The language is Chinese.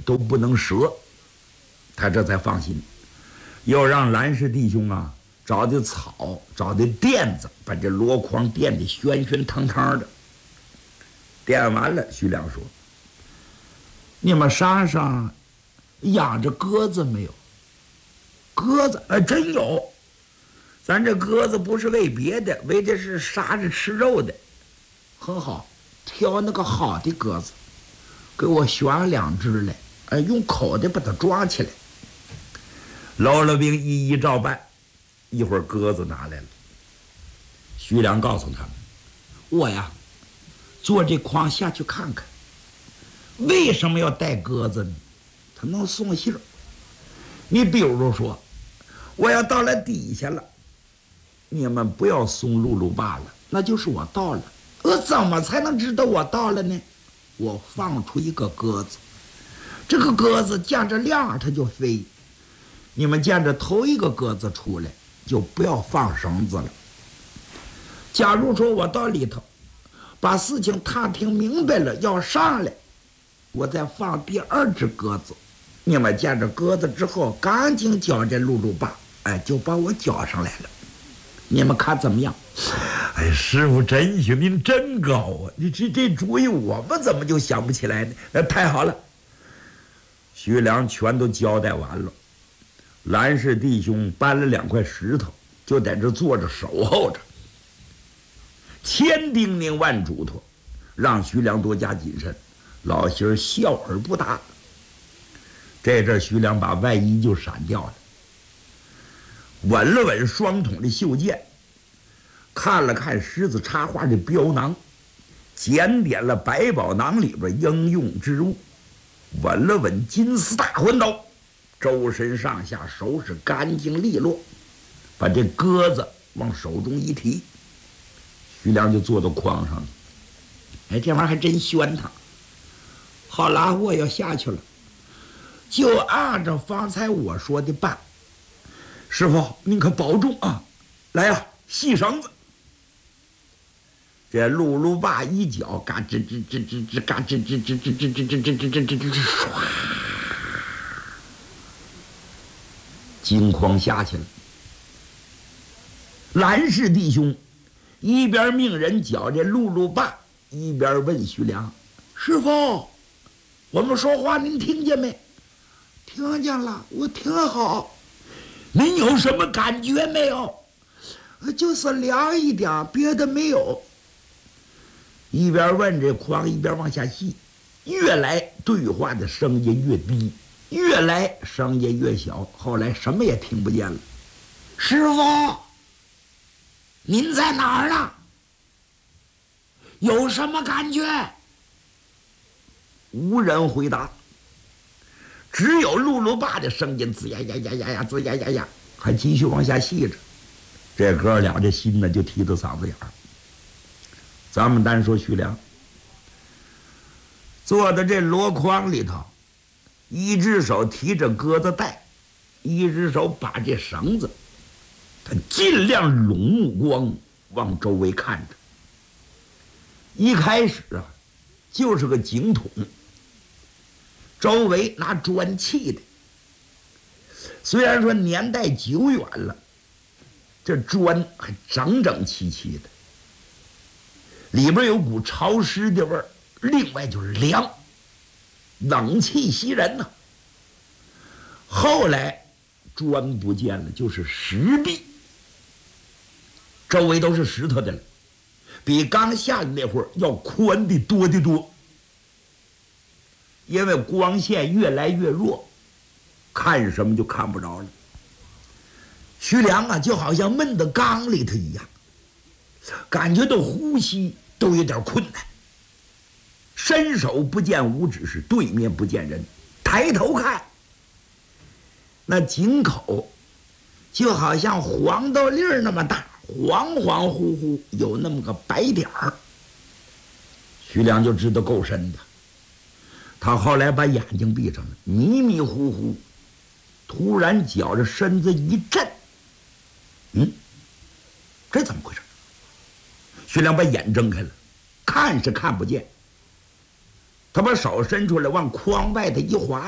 都不能折，他这才放心。又让蓝氏弟兄啊找的草，找的垫子，把这箩筐垫得旋旋腾腾的。垫完了，徐良说：“你们山上养着鸽子没有？”鸽子，真有。咱这鸽子不是为别的，为的是杀着吃肉的。很好，挑那个好的鸽子，给我选2只来，用口袋把它装起来。喽啰兵一一照办，一会儿鸽子拿来了。徐良告诉他们：“我呀，坐这筐下去看看。为什么要带鸽子呢？它能送信儿。你比如说，我要到了底下了，你们不要送露露罢了，那就是我到了。我怎么才能知道我到了呢？我放出一个鸽子，这个鸽子见着亮它就飞。你们见着头一个鸽子出来，就不要放绳子了。假如说我到里头，把事情探听明白了，要上来，我再放第2只鸽子。你们见着鸽子之后，赶紧叫这露露爸，就把我叫上来了。你们看怎么样？”师傅真行，您真高啊！你这主意我们怎么就想不起来呢？太好了！徐良全都交代完了。蓝氏弟兄搬了2块石头，就在这坐着守候着。千叮咛万嘱托，让徐良多加谨慎。老媳儿笑而不答。这阵徐良把外衣就闪掉了，稳了稳双筒的袖剑，看了看狮子插花的标囊，检点了百宝囊里边应用之物，稳了稳金丝大环刀，周身上下收拾干净利落，把这鸽子往手中一提，徐良就坐到筐上了。这玩意儿还真宣腾。好啦，我要下去了，就按照方才我说的办。师傅您可保重啊！来呀，系绳子。这露露爸一脚嘎吱吱吱吱吱嘎吱吱吱吱吱吱吱吱吱吱吱唰，金筐下去了。蓝氏弟兄一边命人叫这露露爸，一边问徐良：“师傅，我们说话您听见没？”“听见了，我听好。”“您有什么感觉没有？”“就是凉一点，别的没有。”一边问这筐，一边往下细，越来对话的声音越低，越来声音越小，后来什么也听不见了。“师傅，您在哪儿呢？有什么感觉？”无人回答，只有露露爸的声音，吱呀呀呀呀呀，吱呀呀呀，还继续往下细着。这哥俩这心呢就提到嗓子眼儿。咱们单说徐良，坐在这箩筐里头，一只手提着鸽子带，一只手把这绳子，他尽量拢目光往周围看着。一开始啊，就是个井筒，周围拿砖砌的。虽然说年代久远了，这砖还整整齐齐的，里边有股潮湿的味儿，另外就是凉，冷气袭人呐。后来砖不见了，就是石壁，周围都是石头的了，比刚下的那会儿要宽的多得多。因为光线越来越弱，看什么就看不着了。徐良啊，就好像闷在缸里头一样，感觉到呼吸都有点困难。伸手不见五指，是对面不见人，抬头看，那井口就好像黄豆粒儿那么大，恍恍惚惚有那么个白点儿。徐良就知道够深的。他后来把眼睛闭上了，迷迷糊糊，突然觉着身子一震，这怎么回事？徐良把眼睁开了，看是看不见，他把手伸出来往筐外的一划，